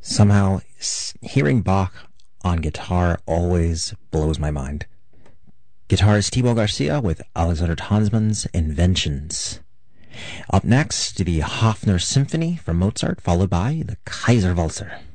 Somehow, hearing Bach on guitar always blows my mind. Guitarist Thibaut Garcia with Alexander Tansman's Inventions. Up next, the Hofner Symphony from Mozart, followed by the Kaiserwalzer.